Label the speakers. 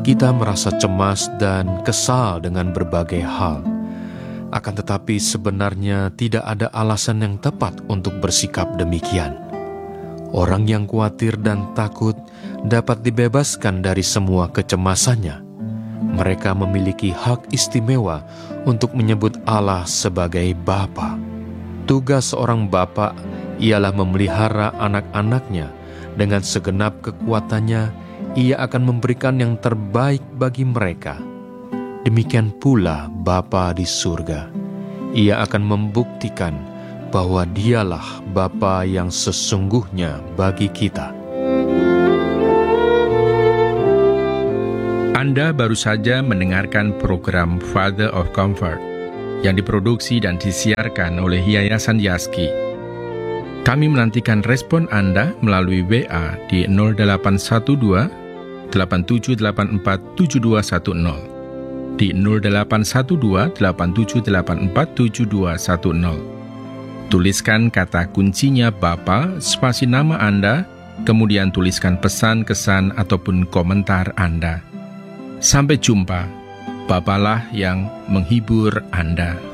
Speaker 1: Kita merasa cemas dan kesal dengan berbagai hal. Akan tetapi sebenarnya tidak ada alasan yang tepat untuk bersikap demikian. Orang yang khawatir dan takut dapat dibebaskan dari semua kecemasannya. Mereka memiliki hak istimewa untuk menyebut Allah sebagai Bapa. Tugas seorang bapa ialah memelihara anak-anaknya. Dengan segenap kekuatannya, Ia akan memberikan yang terbaik bagi mereka. Demikian pula Bapa di surga. Ia akan membuktikan bahwa Dialah Bapa yang sesungguhnya bagi kita.
Speaker 2: Anda baru saja mendengarkan program Father of Comfort yang diproduksi dan disiarkan oleh Yayasan Yaski. Kami menantikan respon Anda melalui WA di 0812 8784 7210, di 0812 8784 7210. Tuliskan kata kuncinya Bapa, spasi nama Anda, kemudian tuliskan pesan, kesan, ataupun komentar Anda. Sampai jumpa, Bapalah yang menghibur Anda.